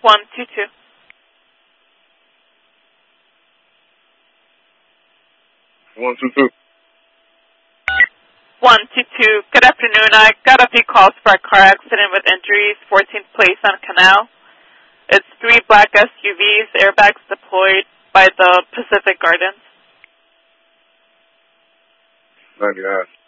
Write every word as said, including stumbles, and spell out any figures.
one two two. One two two. one two two. Good afternoon. I got a few calls for a car accident with injuries, fourteenth place on Canal. It's three black S U Vs, airbags deployed by the Pacific Gardens. ninety-nine.